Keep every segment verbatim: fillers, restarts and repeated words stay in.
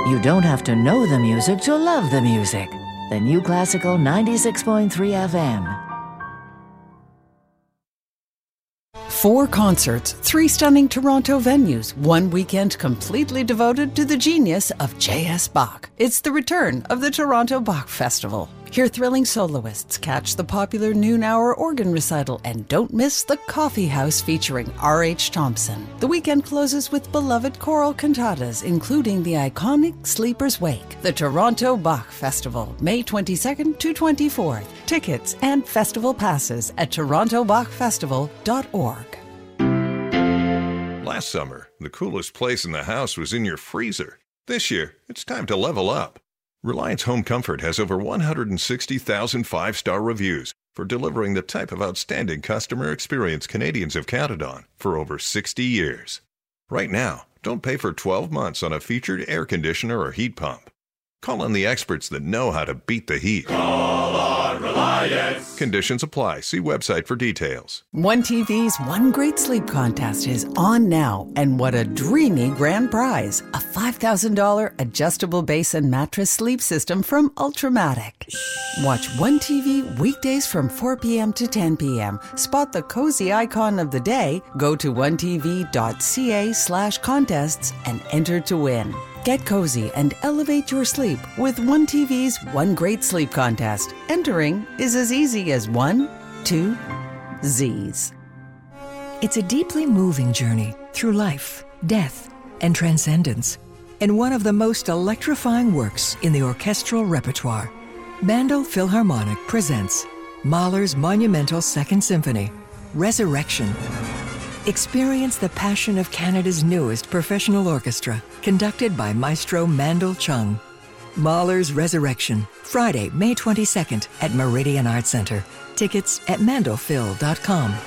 You don't have to know the music to love the music. The New Classical ninety-six point three F M. Four concerts, three stunning Toronto venues, one weekend completely devoted to the genius of J S. Bach. It's the return of the Toronto Bach Festival. Hear thrilling soloists, catch the popular noon-hour organ recital, and don't miss the Coffee House featuring R H. Thompson. The weekend closes with beloved choral cantatas, including the iconic Sleeper's Wake. The Toronto Bach Festival, May twenty-second to twenty-fourth. Tickets and festival passes at toronto bach festival dot org. Last summer, the coolest place in the house was in your freezer. This year, it's time to level up. Reliance Home Comfort has over one hundred sixty thousand five-star reviews for delivering the type of outstanding customer experience Canadians have counted on for over sixty years. Right now, don't pay for twelve months on a featured air conditioner or heat pump. Call on the experts that know how to beat the heat. Call on Reliance. Conditions apply. See website for details. One T V's One Great Sleep Contest is on now, and what a dreamy grand prize. A five thousand dollars adjustable base and mattress sleep system from Ultramatic. Watch One T V weekdays from four p.m. to ten p.m. Spot the cozy icon of the day, go to one t v dot c a slash contests and enter to win. Get cozy and elevate your sleep with One T V's One Great Sleep Contest. Entering is as easy as one, two, Z's. It's a deeply moving journey through life, death, and transcendence, and one of the most electrifying works in the orchestral repertoire. Mandel Philharmonic presents Mahler's monumental Second Symphony, Resurrection. Experience the passion of Canada's newest professional orchestra, conducted by Maestro Mandel Chung. Mahler's Resurrection, Friday, May twenty-second at Meridian Arts Centre. Tickets at mandel phil dot com.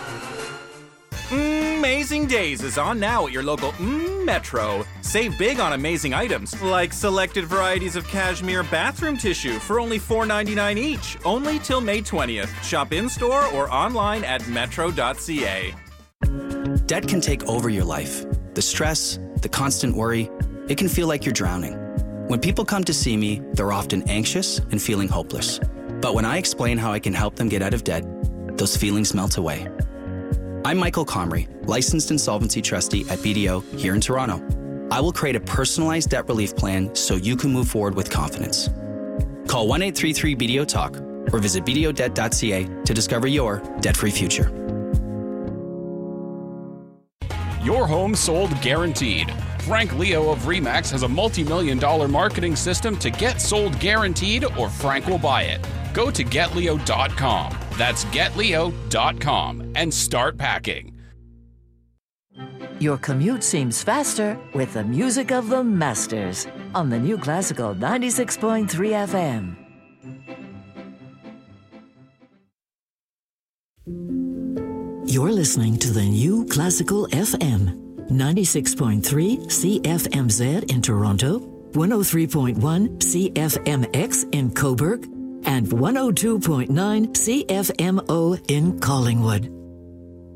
Amazing Days is on now at your local mm, Metro. Save big on amazing items, like selected varieties of cashmere bathroom tissue for only four ninety-nine each, only till May twentieth. Shop in-store or online at metro dot c a. Debt can take over your life. The stress, the constant worry, it can feel like you're drowning. When people come to see me, they're often anxious and feeling hopeless. But when I explain how I can help them get out of debt, those feelings melt away. I'm Michael Comrie, licensed insolvency trustee at B D O here in Toronto. I will create a personalized debt relief plan so you can move forward with confidence. Call one eight three three B D O Talk or visit b d o debt dot c a to discover your debt-free future. Your home sold guaranteed. Frank Leo of RE/MAX has a multi-million dollar marketing system to get sold guaranteed, or Frank will buy it. Go to get leo dot com. That's get leo dot com and start packing. Your commute seems faster with the music of the masters on the New Classical ninety-six point three F M. You're listening to the New Classical F M, ninety-six point three C F M Z in Toronto, one oh three point one C F M X in Cobourg, and one oh two point nine C F M O in Collingwood.